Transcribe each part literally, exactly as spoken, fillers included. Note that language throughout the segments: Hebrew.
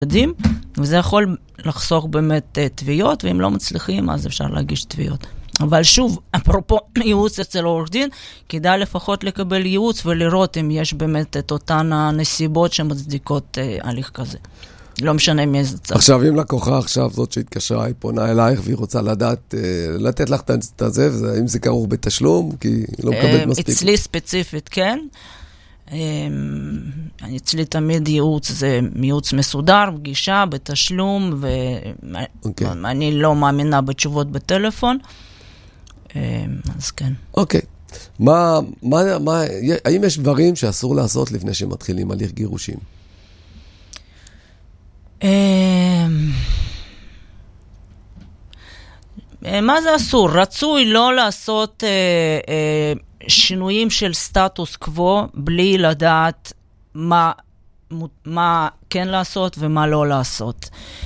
צדדים, וזה יכול לחסוך באמת תביעות, ואם לא מצליחים, אז אפשר להגיש תביעות. אבל שוב, אפרופו ייעוץ אצל עורך דין, כדאי לפחות לקבל ייעוץ ולראות אם יש באמת את אותן הנסיבות שמצדיקות הליך כזה. לא משנה מאיזה צד. עכשיו, אם לקוחה עכשיו, זאת שהתקשרה, היא פונה אלייך, והיא רוצה לדעת, לתת לך את זה, אם זה כרוך בתשלום, כי היא לא מקבלת מספיק. אצלי ספציפית, כן. אצלי תמיד ייעוץ זה ייעוץ מסודר, פגישה, בתשלום, ואני לא מאמינה בתשובות בטלפון. אז כן. אוקיי. מה, מה, מה, האם יש דברים שאסור לעשות לפני שמתחילים הליך גירושים? מה זה אסור? רצוי לא לעשות שינויים של סטטוס קוו בלי לדעת מה, מה כן לעשות ומה לא לעשות.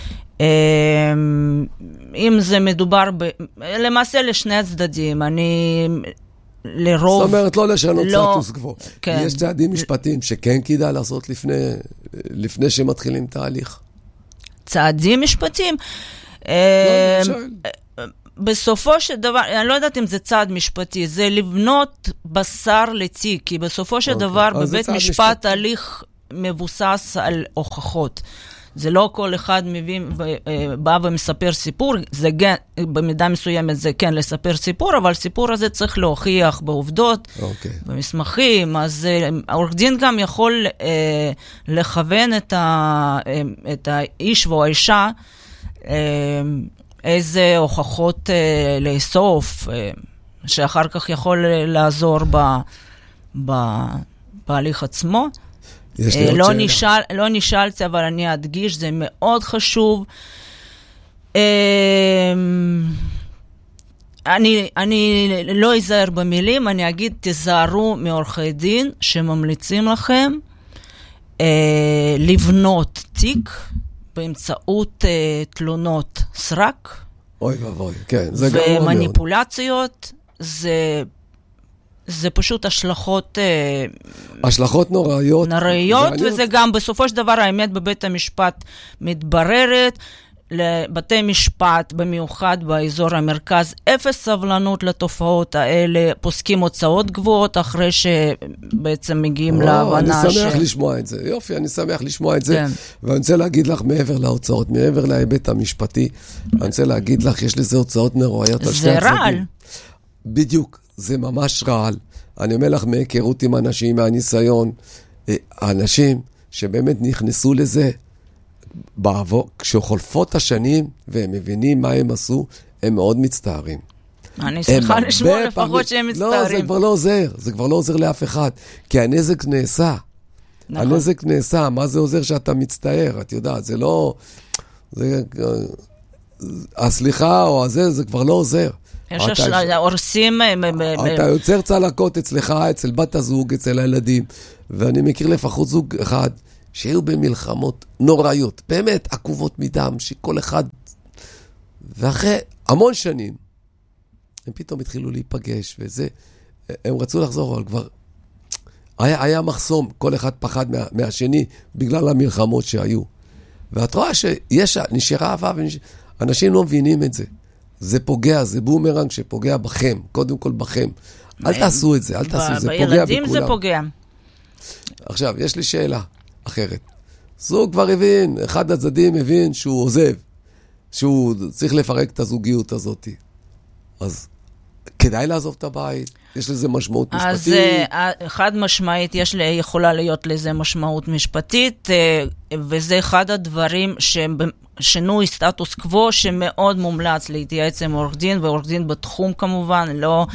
אם זה מדובר ב... למעשה לשני הצדדים, אני לרוב... זאת אומרת, לא לשנות לא, סטטוס קוו. כן. יש צעדים משפטיים שכן כדאי לעשות לפני, לפני שמתחילים תהליך. צעדים משפטיים? לא, למשל. בסופו של דבר, אני לא יודעת אם זה צעד משפטי, זה לבנות בשר לתיק, כי בסופו של דבר בבית משפט הליך מבוסס על הוכחות. זה לא כל אחד מביא, בא ומספר סיפור, זה כן, במידה מסוימת זה כן לספר סיפור, אבל סיפור הזה צריך להוכיח בעובדות, אוקיי. במסמכים, אז העורך דין גם יכול אה, לכוון את, ה, את האיש או האישה, אה, איזה הוכחות אה, לאסוף, אה, שאחר כך יכול לעזור ב, ב, בהליך עצמו. לא, נשאל, לא נשאלתי, אבל אני אדגיש, זה מאוד חשוב. אני, אני לא אזהר במילים, אני אגיד, תזהרו מעורכי דין שממליצים לכם לבנות תיק באמצעות תלונות סרק. אוי ואבוי, כן, זה גרוע מאוד. ומניפולציות, זה... זה פשוט השלכות... השלכות נוראיות. נוראיות, וזה גם בסופו של דבר האמת בבית המשפט מתבררת, לבתי משפט, במיוחד באזור המרכז, אפס סבלנות לתופעות האלה, פוסקים הוצאות גבוהות אחרי שבעצם מגיעים להבנה אני שמח לשמוע את זה, יופי, אני שמח לשמוע את זה, ואני רוצה להגיד לך מעבר להוצאות, מעבר להיבט המשפטי, אני רוצה להגיד לך, יש לזה הוצאות נוראיות על שתי הצדדים. זה רעל. בדיוק. זה ממש רעל. אני אומר לך מהיכרות עם אנשים, מהניסיון, האנשים שבאמת נכנסו לזה, בעבור, כשחולפות השנים והם מבינים מה הם עשו, הם מאוד מצטערים. אני שמחה לשמוע לפחות שהם מצטערים. לא, זה כבר לא עוזר, זה כבר לא עוזר לאף אחד, כי הנזק נעשה. נכון. הנזק נעשה, מה זה עוזר שאתה מצטער? את יודעת, זה לא... זה, הסליחה או הזה, זה כבר לא עוזר. יש הורסים... אתה יוצר צלקות אצלך, אצל בת הזוג, אצל הילדים, ואני מכיר לפחות זוג אחד, שהיו במלחמות נוראיות, באמת עקובות מדם, שכל אחד... ואחרי המון שנים, הם פתאום התחילו להיפגש, וזה... הם רצו לחזור, אבל כבר... היה, היה מחסום, כל אחד פחד מה, מהשני, בגלל המלחמות שהיו. ואת רואה שיש, נשארה אהבה, ונש... אנשים לא מבינים את זה. זה פוגע, זה בומרנג שפוגע בכם, קודם כל בכם. אל תעשו את זה, אל תעשו, זה פוגע בכולם. בילדים זה פוגע. עכשיו, יש לי שאלה אחרת. זוג כבר הבין, אחד הצדדים הבין שהוא עוזב, שהוא צריך לפרק את הזוגיות הזאת. אז כדאי לעזוב את הבית, יש לזה משמעות משפטית. אז חד משמעית, יש לי, יכולה להיות לזה משמעות משפטית, וזה אחד הדברים שהם... שינוי סטטוס קוו שמאוד מומלץ להתייעץ עם עורך דין, ועורך דין בתחום כמובן, לא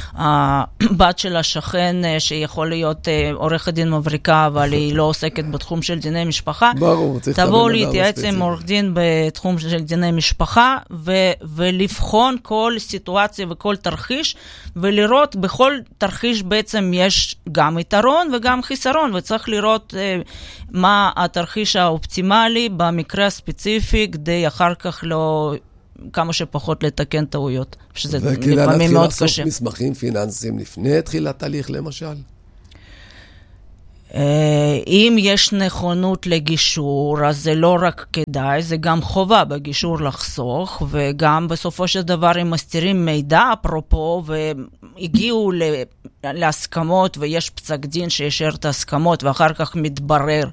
הבת של השכן שיכול להיות עורך דין מבריקה, אבל היא לא עוסקת בתחום של דיני משפחה. ברור, צריך תבואו להתייעץ עם עורך דין בתחום של דיני משפחה, ו- ולבחון כל סיטואציה וכל תרחיש, ולראות בכל תרחיש בעצם יש גם יתרון וגם חיסרון, וצריך לראות מה התרחיש האופטימלי במקרה הספציפי, כדי אחר כך לא, כמה שפחות לתקן טעויות, שזה לפעמים מאוד קשה. וכדאי להתחיל לאסוף מסמכים פיננסיים לפני תחילת הליך למשל? אם יש נכונות לגישור, אז זה לא רק כדאי, זה גם חובה בגישור לחסוך, וגם בסופו של דבר הם מסתירים מידע, אפרופו, והגיעו להסכמות, ויש פסק דין שישר את ההסכמות, ואחר כך מתברר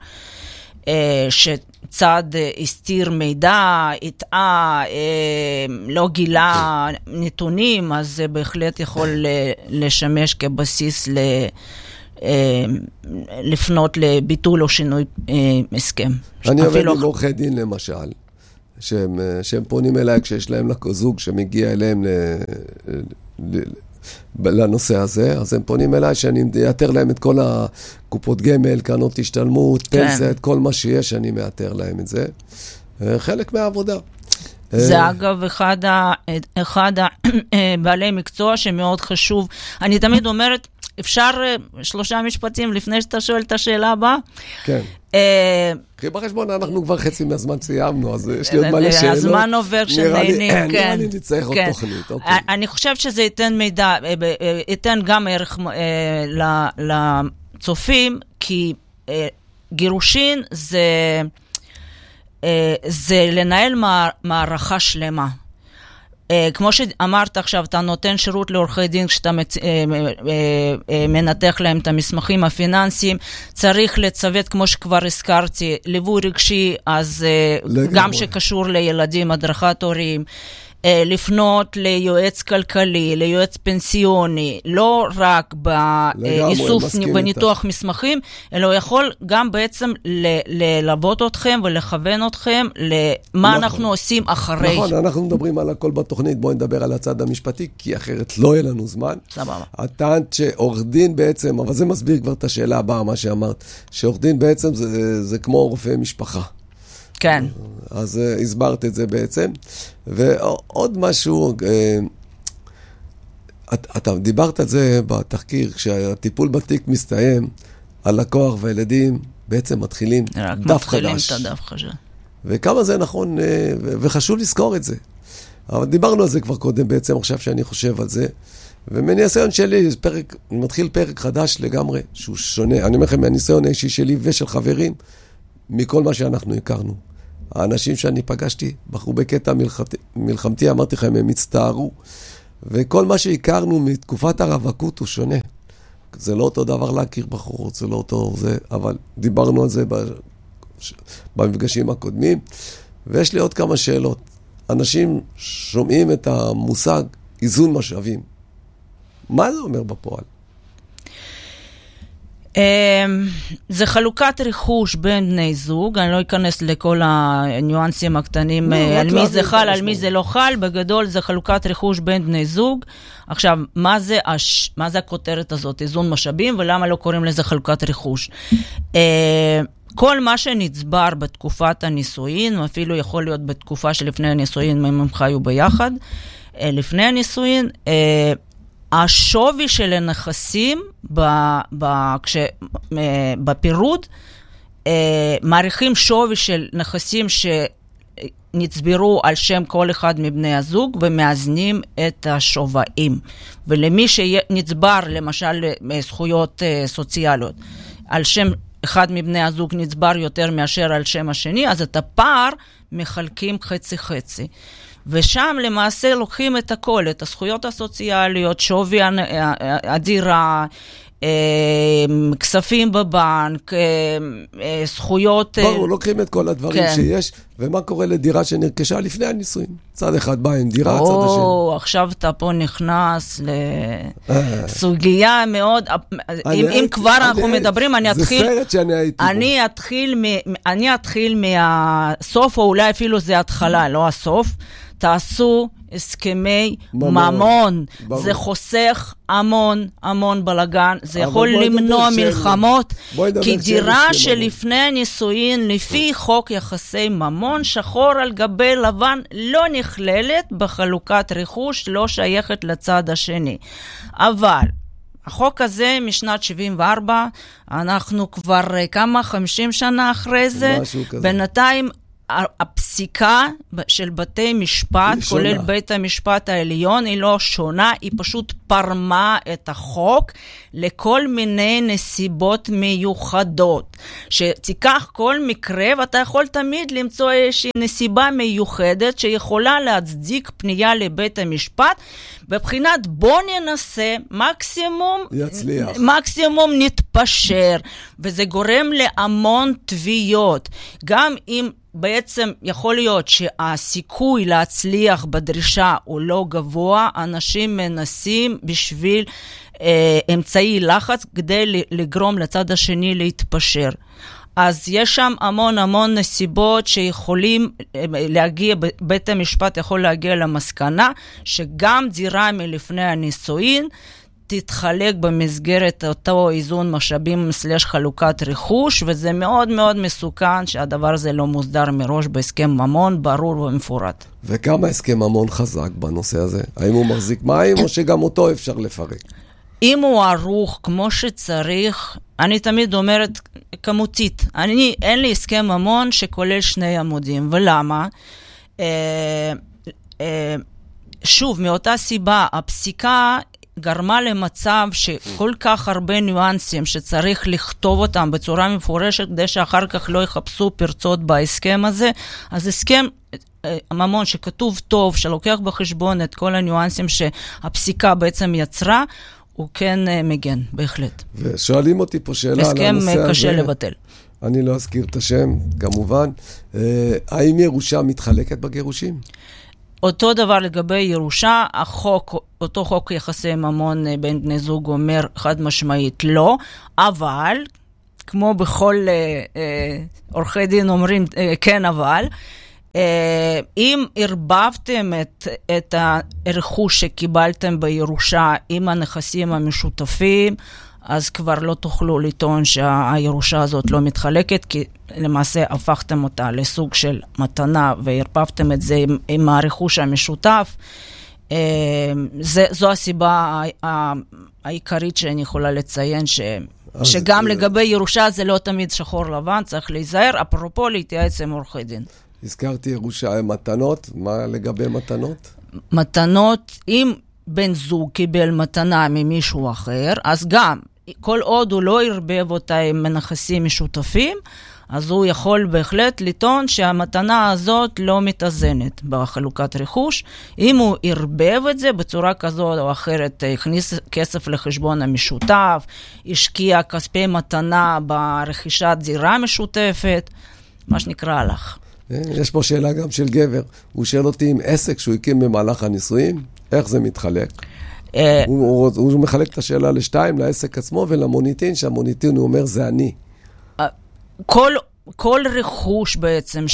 שצד הסתיר מידע, התאה, לא גילה נתונים, אז זה בהחלט יכול לשמש כבסיס ל... לפנות לביטול או שינוי הסכם. אני עובד עם עורכי דין למשל, שהם, שהם פונים אליי כשיש להם זוג שמגיע אליהם לנושא הזה, אז הם פונים אליי שאני אאתר להם את כל הקופות גמל, קרנות השתלמות, פנסיה, את כל מה שיש, אני מאתר להם את זה. חלק מהעבודה. זה אגב אחד, אחד בעלי מקצוע שמאוד חשוב. אני תמיד אומרת, אפשר שלושה משפטים לפני שאתה שואל את השאלה הבאה? כן. כי בחשבון אנחנו כבר חצי מהזמן סיימנו, אז יש לי עוד מלא שאלות. הזמן עובר שנהנים, כן. נראה לי נצטרך עוד תוכנית. אני חושב שזה ייתן מידע, ייתן גם ערך לצופים, כי גירושין זה לנהל מערכה שלמה. כמו שאמרת עכשיו, אתה נותן שירות לעורכי דין כשאתה מנתח להם את המסמכים הפיננסיים, צריך לצוות, כמו שכבר הזכרתי, ליווי רגשי, אז גם שקשור לילדים, הדרכת הורים, לפנות ליועץ כלכלי, ליועץ פנסיוני, לא רק באיסוף וניתוח מסמכים, אלא הוא יכול גם בעצם ללוות אתכם ולכוון אתכם למה אנחנו עושים אחרי. נכון, אנחנו מדברים על הכל בתוכנית, בואי נדבר על הצד המשפטי, כי אחרת לא יהיה לנו זמן. סבבה. הטענת שעורך דין בעצם, אבל זה מסביר כבר את השאלה הבאה, מה שאמרת, שעורך דין בעצם זה, זה כמו רופא משפחה. כן. אז uh, הסברת את זה בעצם. ועוד משהו, uh, את, אתה דיברת על זה בתחקיר, כשהטיפול בתיק מסתיים, הלקוח והילדים בעצם מתחילים דף חדש. רק מתחילים את הדף חדש. וכמה זה נכון, uh, ו- וחשוב לזכור את זה. אבל דיברנו על זה כבר קודם בעצם, עכשיו שאני חושב על זה. ומניסיון שלי, פרק, מתחיל פרק חדש לגמרי, שהוא שונה. אני אומר לכם, מהניסיון האישי שלי ושל חברים, מכל מה שאנחנו הכרנו. האנשים שאני פגשתי, בחרו בקטע מלחמתי, מלחמתי, אמרתי לכם, הם הצטערו, וכל מה שהכרנו מתקופת הרווקות הוא שונה. זה לא אותו דבר להכיר בחורות, זה לא אותו זה, אבל דיברנו על זה במפגשים הקודמים, ויש לי עוד כמה שאלות. אנשים שומעים את המושג איזון משאבים. מה זה אומר בפועל? זה חלוקת רכוש בין בני זוג, אני לא אכנס לכל הניואנסים הקטנים, על מי זה חל, על מי זה לא חל, בגדול זה חלוקת רכוש בין בני זוג. עכשיו, מה זה, מה זה הכותרת הזאת, איזון משאבים, ולמה לא קוראים לזה חלוקת רכוש? כל מה שנצבר בתקופת הנישואין, אפילו יכול להיות בתקופה שלפני הנישואין, אם הם חיו ביחד, לפני הנישואין, השווי של הנכסים בפירוד, מעריכים שווי של נכסים שנצברו על שם כל אחד מבני הזוג ומאזנים את השווים. ולמי שנצבר למשל זכויות סוציאליות על שם אחד מבני הזוג נצבר יותר מאשר על שם השני, אז את הפער מחלקים חצי חצי. ושם למעשה לוקחים את הכל, את הזכויות הסוציאליות, שווי הדירה, כספים בבנק, זכויות... ברור, לוקחים את כל הדברים כן. שיש, ומה קורה לדירה שנרכשה לפני הנישואים? צד אחד בא עם דירה, או, צד השני. עכשיו אתה פה נכנס לסוגיה מאוד... אם, אם כבר אני, אנחנו מדברים, אני זה אתחיל... זה סרט שאני הייתי אני בו. אתחיל, מ, אני אתחיל מהסוף, או אולי אפילו זה התחלה, לא הסוף. תעשו הסכמי ממון. ממון. זה חוסך המון, המון בלגן. זה יכול למנוע מלחמות. כי דירה שלפני הנישואין, לפי חוק יחסי ממון, שחור על גבי לבן, לא נכללת בחלוקת רכוש, לא שייכת לצד השני. אבל... החוק הזה משנת שבעים וארבע, אנחנו כבר כמה, חמישים שנה אחרי זה, בינתיים הפסיקה של בתי משפט, כולל בית המשפט העליון, היא לא שונה, היא פשוט פרמה את החוק לכל מיני נסיבות מיוחדות. שתיקח כל מקרה, ואתה יכול תמיד למצוא איזושהי נסיבה מיוחדת שיכולה להצדיק פנייה לבית המשפט, בבחינת בוא ננסה, מקסימום, יצליח. מקסימום נתפשר, וזה גורם להמון תביעות. גם אם בעצם יכול להיות שהסיכוי להצליח בדרישה הוא לא גבוה, אנשים מנסים בשביל אה, אמצעי לחץ כדי לגרום לצד השני להתפשר. אז יש שם המון המון נסיבות שיכולים להגיע, בית המשפט יכול להגיע למסקנה שגם דירה מלפני הנישואין תתחלק במסגרת אותו איזון משאבים סלש חלוקת רכוש, וזה מאוד מאוד מסוכן שהדבר הזה לא מוסדר מראש בהסכם ממון, ברור ומפורט. וכמה הסכם ממון חזק בנושא הזה? האם הוא מחזיק מים או שגם אותו אפשר לפרק? אם הוא ערוך כמו שצריך, אני תמיד אומרת כמותית, אני, אין לי הסכם ממון שכולל שני עמודים, ולמה? אה, אה, שוב, מאותה סיבה, הפסיקה גרמה למצב שכל כך הרבה ניואנסים שצריך לכתוב אותם בצורה מפורשת, כדי שאחר כך לא יחפשו פרצות בהסכם הזה. אז הסכם ממון שכתוב טוב, שלוקח בחשבון את כל הניואנסים שהפסיקה בעצם יצרה, הוא כן מגן, בהחלט. ושואלים אותי פה שאלה על הנושא הזה. הסכם קשה לבטל. אני לא אזכיר את השם, כמובן. האם ירושה מתחלקת בגירושים? אותו דבר לגבי ירושה, החוק, אותו חוק יחסי ממון בין בני זוג אומר חד משמעית לא, אבל, כמו בכל אה, אה, עורכי דין אומרים אה, כן אבל, אה, אם הרבבתם את, את הרכוש שקיבלתם בירושה עם הנכסים המשותפים, אז כבר לא תוכלו לטעון שהירושה הזאת לא מתחלקת, כי למעשה הפכתם אותה לסוג של מתנה, והרפבתם את זה עם, עם הרכוש המשותף. זה, זו הסיבה העיקרית שאני יכולה לציין, ש, שגם לגבי ירושה זה לא תמיד שחור לבן, צריך להיזהר, אפרופו להתייעץ עם עורכי דין. הזכרתי ירושה, מתנות, מה לגבי מתנות? מתנות, אם בן זוג קיבל מתנה ממישהו אחר, אז גם, כל עוד הוא לא ירבב אותה עם נכסים משותפים, אז הוא יכול בהחלט לטעון שהמתנה הזאת לא מתאזנת בחלוקת רכוש. אם הוא ירבב את זה בצורה כזו או אחרת, הכניס כסף לחשבון המשותף, השקיע כספי מתנה ברכישת דירה משותפת, מה שנקרא הלך. יש פה שאלה גם של גבר. הוא שואל אותי עם עסק שהוא הקים במהלך הנישואים, איך זה מתחלק? הוא, הוא, הוא מחלק את השאלה לשתיים, לעסק עצמו ולמוניטין, שהמוניטין הוא אומר זה אני. כל, כל רכוש בעצם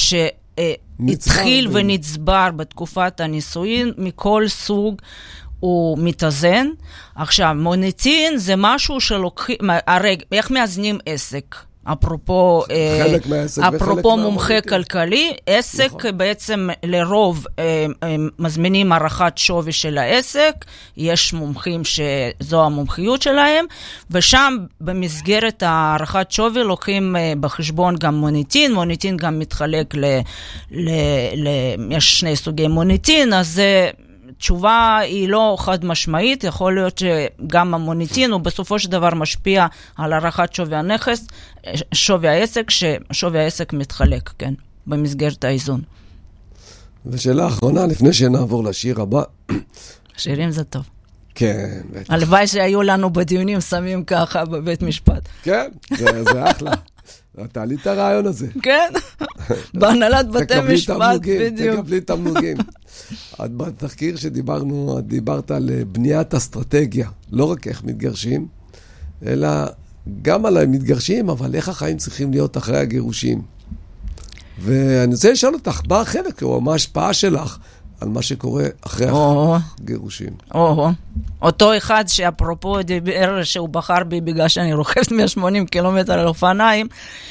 שהתחיל ונצבר בתקופת הנישואין, מכל סוג הוא מתאזן. עכשיו, מוניטין זה משהו שלוקחים, הרגע, איך מאזנים עסק? אפרופו, אפרופו מומחה כלכלי, עסק בעצם לרוב מזמינים הערכת שווי של העסק, יש מומחים שזו המומחיות שלהם, ושם במסגרת הערכת שווי לוקחים בחשבון גם מוניטין, מוניטין גם מתחלק ל... ל, ל יש שני סוגי מוניטין, אז זה... תשובה היא לא חד משמעית, יכול להיות שגם המוניטין הוא בסופו של דבר משפיע על הערכת שווי הנכס, שווי העסק, ששווי העסק מתחלק, כן, במסגרת האיזון. ושאלה אחרונה, לפני שנעבור לשיר הבא. שירים זה טוב. כן. הלוואי שהיו לנו בדיונים סמים ככה בבית משפט. כן, זה, זה אחלה. תעלי את הרעיון הזה. כן, בהנהלת בתי משפט, בדיוק. תקבלי תמלוגים. בתחקיר שדיברנו, דיברת על בניית אסטרטגיה, לא רק איך מתגרשים, אלא גם על המתגרשים, אבל איך החיים צריכים להיות אחרי הגירושים. ואני רוצה לשאול אותך, מה החלק, או מה ההשפעה שלך על מה שקורה אחרי הגירושים? אותו אחד שאפרופו דיבר שהוא בחר בי בגלל שאני רוכבת מאה ושמונים קילומטר על אופניים,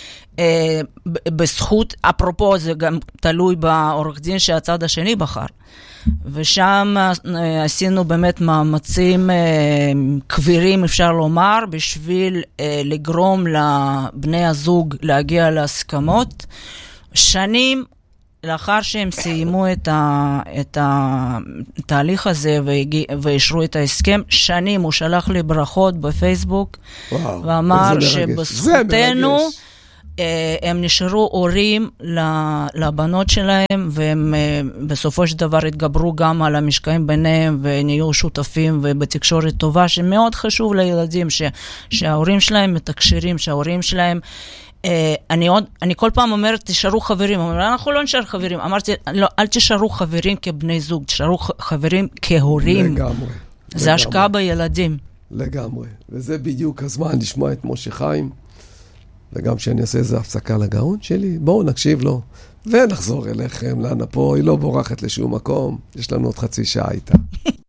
בזכות, אפרופו זה גם תלוי בעורך דין שהצד השני בחר. ושם עשינו באמת מאמצים כבירים, אפשר לומר, בשביל לגרום לבני הזוג להגיע להסכמות. שנים לאחר שהם סיימו את, ה, את התהליך הזה ואישרו את ההסכם, שנים הוא שלח לי ברכות בפייסבוק, וואו, ואמר שבזכותנו הם נשארו הורים לבנות שלהם, והם בסופו של דבר התגברו גם על המשקעים ביניהם, ונהיו שותפים ובתקשורת טובה, שמאוד חשוב לילדים, ש, שההורים שלהם מתקשרים, שההורים שלהם, אני, עוד, אני כל פעם אומרת, תשארו חברים. אומרת, אנחנו לא נשאר חברים. אמרתי, לא, אל תשארו חברים כבני זוג, תשארו חברים כהורים. לגמרי. זה השקעה בילדים. לגמרי. וזה בדיוק הזמן לשמוע את משה חיים, וגם שאני אעשה איזו הפסקה לגאון שלי, בואו נקשיב לו, ונחזור אליכם, לאנה פה, היא לא בורחת לשום מקום, יש לנו עוד חצי שעה איתה.